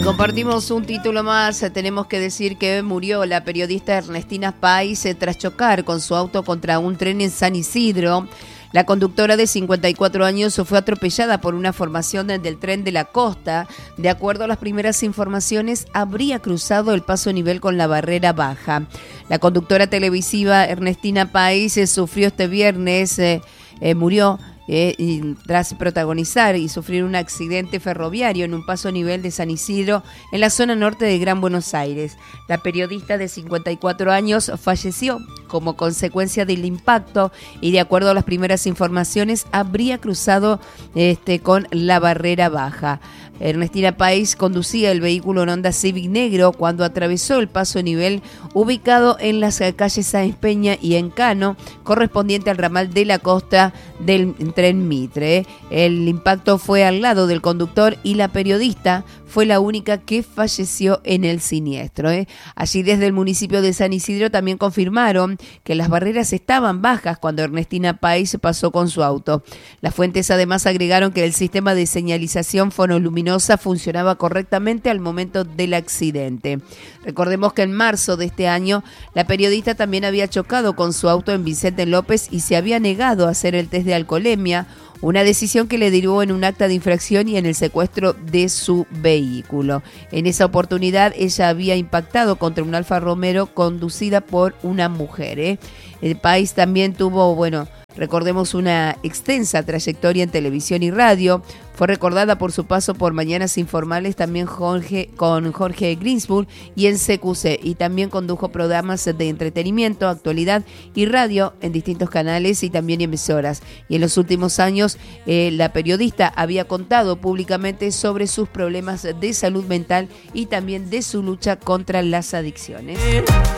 Compartimos un título más. Tenemos que decir que murió la periodista Ernestina Pais tras chocar con su auto contra un tren en San Isidro. La conductora de 54 años fue atropellada por una formación del tren de la costa. De acuerdo a las primeras informaciones, habría cruzado el paso a nivel con la barrera baja. La conductora televisiva Ernestina Pais sufrió este viernes, murió tras protagonizar y sufrir un accidente ferroviario en un paso a nivel de San Isidro, en la zona norte de Gran Buenos Aires. La periodista de 54 años falleció como consecuencia del impacto y, de acuerdo a las primeras informaciones, habría cruzado con la barrera baja. Ernestina Pais conducía el vehículo Honda Civic negro cuando atravesó el paso a nivel ubicado en las calles Sáenz Peña y Encano, correspondiente al ramal de la costa del tren Mitre. El impacto fue al lado del conductor y la periodista fue la única que falleció en el siniestro. Allí, desde el municipio de San Isidro, también confirmaron que las barreras estaban bajas cuando Ernestina Pais pasó con su auto. Las fuentes además agregaron que el sistema de señalización fonoluminosa funcionaba correctamente al momento del accidente. Recordemos que en marzo de este año la periodista también había chocado con su auto en Vicente López y se había negado a hacer el test de alcoholemia, una decisión que le derivó en un acta de infracción y en el secuestro de su vehículo. En esa oportunidad ella había impactado contra un Alfa Romeo conducida por una mujer. El país también tuvo, recordemos, una extensa trayectoria en televisión y radio. Fue recordada por su paso por Mañanas Informales, también con Jorge Greensburg y en CQC, y también condujo programas de entretenimiento, actualidad y radio en distintos canales y también emisoras. Y en los últimos años la periodista había contado públicamente sobre sus problemas de salud mental y también de su lucha contra las adicciones.